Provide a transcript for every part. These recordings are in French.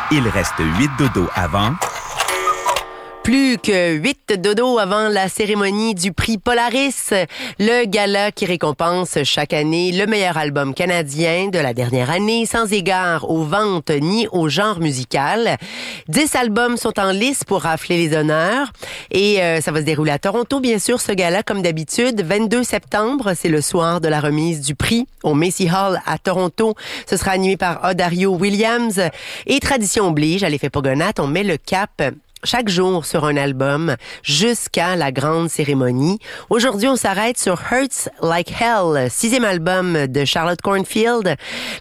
Il reste 8 dodos avant. Plus que 8 dodos avant la cérémonie du prix Polaris, le gala qui récompense chaque année le meilleur album canadien de la dernière année, sans égard aux ventes ni au genre musical. 10 albums sont en lice pour rafler les honneurs et ça va se dérouler à Toronto, bien sûr, ce gala, comme d'habitude. 22 septembre, c'est le soir de la remise du prix au Macy Hall à Toronto. Ce sera animé par Odario Williams et tradition oblige, à l'effet Pogonat, on met le cap chaque jour sur un album jusqu'à la grande cérémonie. Aujourd'hui, on s'arrête sur Hurts Like Hell, 6e album de Charlotte Cornfield.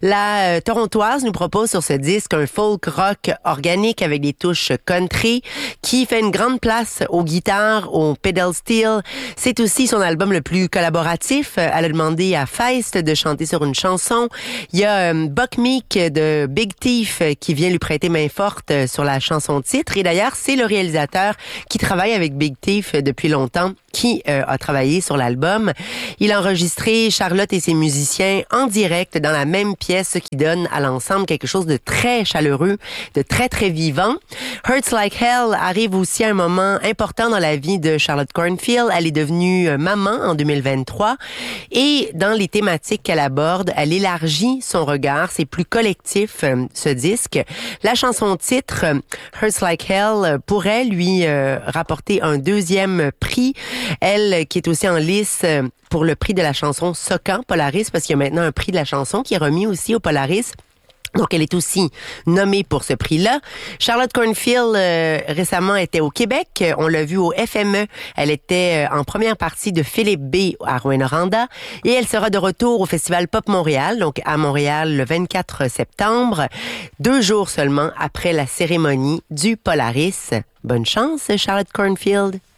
La Torontoise nous propose sur ce disque un folk rock organique avec des touches country qui fait une grande place aux guitares, au pedal steel. C'est aussi son album le plus collaboratif. Elle a demandé à Feist de chanter sur une chanson. Il y a Buck Meek de Big Thief qui vient lui prêter main forte sur la chanson titre. Et d'ailleurs, c'est le réalisateur qui travaille avec Big Thief depuis longtemps, qui a travaillé sur l'album. Il a enregistré Charlotte et ses musiciens en direct dans la même pièce, ce qui donne à l'ensemble quelque chose de très chaleureux, de très, très vivant. Hurts Like Hell arrive aussi à un moment important dans la vie de Charlotte Cornfield. Elle est devenue maman en 2023 et dans les thématiques qu'elle aborde, elle élargit son regard. C'est plus collectif, ce disque. La chanson titre, Hurts Like Hell, pourrait lui rapporter un 2e prix. Elle, qui est aussi en lice pour le prix de la chanson Socan Polaris, parce qu'il y a maintenant un prix de la chanson qui est remis aussi au Polaris. Donc, elle est aussi nommée pour ce prix-là. Charlotte Cornfield, récemment, était au Québec. On l'a vu au FME. Elle était en première partie de Philippe B. à Rouyn-Noranda. Et elle sera de retour au Festival Pop Montréal, donc à Montréal, le 24 septembre, 2 jours seulement après la cérémonie du Polaris. Bonne chance, Charlotte Cornfield.